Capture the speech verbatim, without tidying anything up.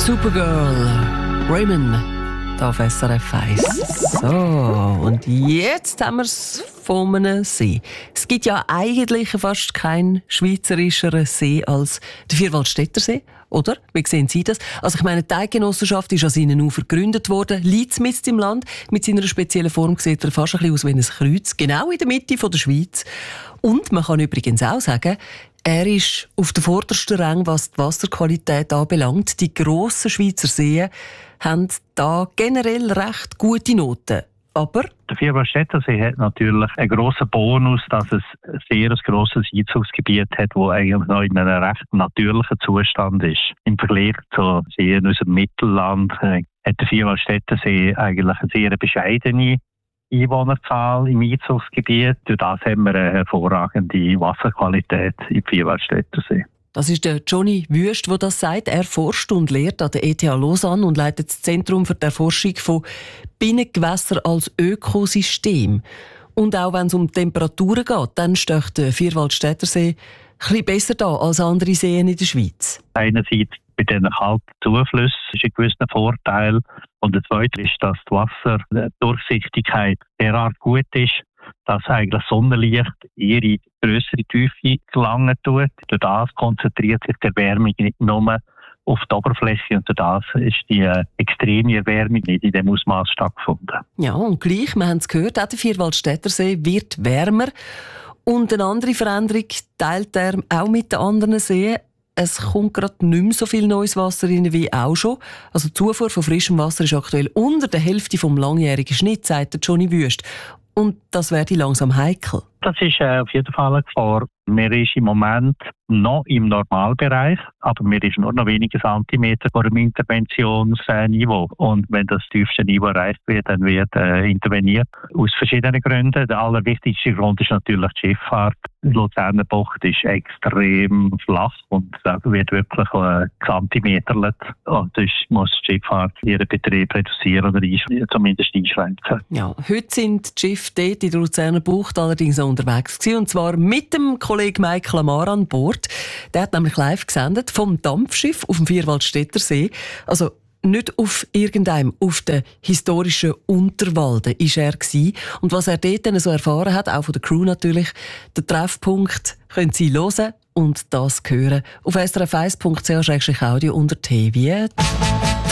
Supergirl, Raymond, hier auf S R F eins. So, und jetzt haben wir es von einem See. Es gibt ja eigentlich fast keinen schweizerischeren See als der Vierwaldstätter See, oder? Wie sehen Sie das? Also ich meine, die Eidgenossenschaft ist an seinen Ufern gegründet worden, liegt mitten im Land. Mit seiner speziellen Form sieht er fast ein bisschen aus wie ein Kreuz, genau in der Mitte von der Schweiz. Und man kann übrigens auch sagen, er ist auf der vordersten Rang, was die Wasserqualität anbelangt. Die grossen Schweizer Seen haben da generell recht gute Noten. Aber der Vierwaldstätter See hat natürlich einen grossen Bonus, dass es ein sehr grosses Einzugsgebiet hat, das eigentlich noch in einem recht natürlichen Zustand ist. Im Vergleich zu Seen aus dem Mittelland äh, hat der Vierwaldstätter See eigentlich eine sehr bescheidene Einwohnerzahl im Einzugsgebiet. Durch das haben wir eine hervorragende Wasserqualität im Vierwaldstätter See. Das ist der Johnny Wüst, der das sagt. Er forscht und lehrt an der E T H Lausanne und leitet das Zentrum für die Erforschung von Binnengewässern als Ökosystem. Und auch wenn es um Temperaturen geht, dann steht der Vierwaldstätter See ein bisschen besser da als andere Seen in der Schweiz. Einerseits bei diesen kalten Zuflüssen ist ein gewisser Vorteil. Und der zweite ist, dass die Wasserdurchsichtigkeit derart gut ist, dass eigentlich Sonnenlicht ihre grössere Tiefe gelangen tut. Durch das konzentriert sich die Erwärmung nicht nur auf die Oberfläche und durch das ist die äh, extreme Erwärmung nicht in dem Ausmaß stattgefunden. Ja, und gleich, wir haben es gehört, auch der Vierwaldstätter See wird wärmer. Und eine andere Veränderung teilt er auch mit den anderen Seen. Es kommt gerade nicht mehr so viel neues Wasser rein wie auch schon. Also die Zufuhr von frischem Wasser ist aktuell unter der Hälfte vom langjährigen Schnitt, sagt der Johnny Wüst. Und das werde langsam heikel. Das ist äh, auf jeden Fall eine Gefahr. Wir sind im Moment noch im Normalbereich, aber wir sind nur noch wenige Zentimeter vor dem Interventionsniveau. Und wenn das tiefste Niveau erreicht wird, dann wird äh, interveniert. Aus verschiedenen Gründen. Der allerwichtigste Grund ist natürlich die Schifffahrt. Die Luzerner Bucht ist extrem flach und da wird wirklich äh, zentimeterlet. Und das muss die Schifffahrt ihren Betrieb reduzieren oder einsch- zumindest einschränken. Ja, heute sind die Schiffe dort in der Luzerner Bucht allerdings auch unterwegs gewesen, und zwar mit dem Kollegen Michael Amar an Bord. Der hat nämlich live gesendet vom Dampfschiff auf dem Vierwaldstätter See. Also nicht auf irgendeinem, auf der historischen Unterwalde ist er gewesen. Und was er dort dann so erfahren hat, auch von der Crew natürlich, der Treffpunkt können Sie hören und das hören auf s r f eins punkt c h audio unter T wie